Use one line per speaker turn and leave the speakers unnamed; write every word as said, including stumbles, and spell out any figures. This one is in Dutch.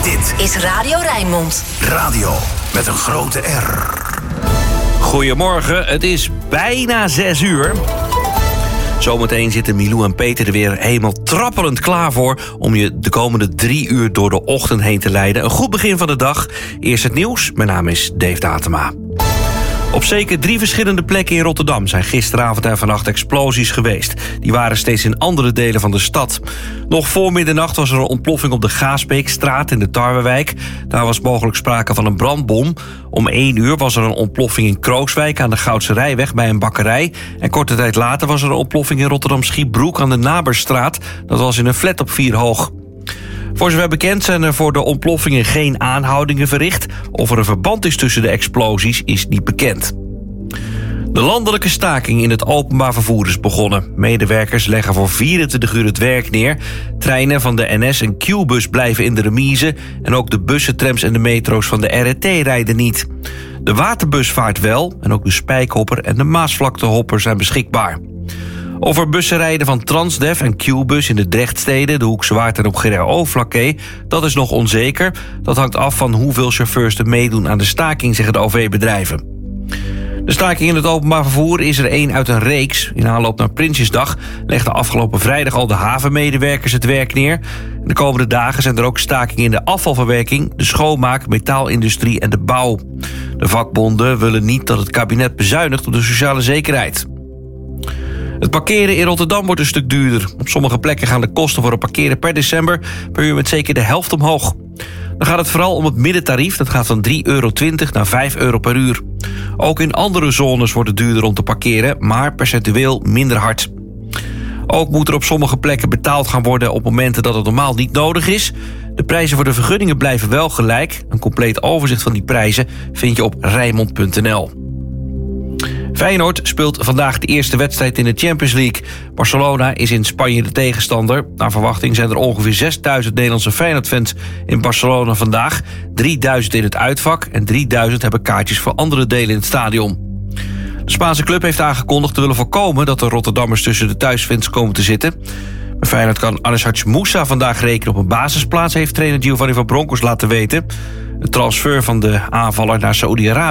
Dit
is Radio Rijnmond.
Radio met een grote R.
Goedemorgen, het is bijna zes uur. Zometeen zitten Milou en Peter er weer helemaal trappelend klaar voor om je de komende drie uur door de ochtend heen te leiden. Een goed begin van de dag. Eerst het nieuws. Mijn naam is Dave Datema. Op zeker drie verschillende plekken in Rotterdam zijn gisteravond en vannacht explosies geweest. Die waren steeds in andere delen van de stad. Nog voor middernacht was er een ontploffing op de Gaasbeekstraat in de Tarwewijk. Daar was mogelijk sprake van een brandbom. Om één uur was er een ontploffing in Krooswijk aan de Goudse Rijweg bij een bakkerij. En korte tijd later was er een ontploffing in Rotterdam-Schiebroek aan de Naberstraat. Dat was in een flat op vier hoog. Voor zover bekend zijn er voor de ontploffingen geen aanhoudingen verricht. Of er een verband is tussen de explosies is niet bekend. De landelijke staking in het openbaar vervoer is begonnen. Medewerkers leggen voor vierentwintig uur het werk neer. Treinen van de N S en Q-bus blijven in de remise. En ook de bussen, trams en de metro's van de R E T rijden niet. De waterbus vaart wel. En ook de Spijkhopper en de Maasvlaktehopper zijn beschikbaar. Of er bussen rijden van Transdev en Q-bus in de Drechtsteden, de Hoekse Waard en op G R O-Vlakke, dat is nog onzeker. Dat hangt af van hoeveel chauffeurs er meedoen aan de staking, zeggen de O V-bedrijven. De staking in het openbaar vervoer is er één uit een reeks. In aanloop naar Prinsjesdag legden afgelopen vrijdag al de havenmedewerkers het werk neer. De komende dagen zijn er ook stakingen in de afvalverwerking, de schoonmaak, metaalindustrie en de bouw. De vakbonden willen niet dat het kabinet bezuinigt op de sociale zekerheid. Het parkeren in Rotterdam wordt een stuk duurder. Op sommige plekken gaan de kosten voor het parkeren per december per uur met zeker de helft omhoog. Dan gaat het vooral om het middentarief. Dat gaat van drie euro twintig naar vijf euro per uur. Ook in andere zones wordt het duurder om te parkeren, maar percentueel minder hard. Ook moet er op sommige plekken betaald gaan worden op momenten dat het normaal niet nodig is. De prijzen voor de vergunningen blijven wel gelijk. Een compleet overzicht van die prijzen vind je op rijnmond punt n l. Feyenoord speelt vandaag de eerste wedstrijd in de Champions League. Barcelona is in Spanje de tegenstander. Naar verwachting zijn er ongeveer zesduizend Nederlandse Feyenoord-fans in Barcelona vandaag. drieduizend in het uitvak en drieduizend hebben kaartjes voor andere delen in het stadion. De Spaanse club heeft aangekondigd te willen voorkomen dat de Rotterdammers tussen de thuisfans komen te zitten. Bij Feyenoord kan Anis Hadji Moussa vandaag rekenen op een basisplaats, heeft trainer Giovanni van Bronckhorst laten weten. De transfer van de aanvaller naar Saoedi-Arabië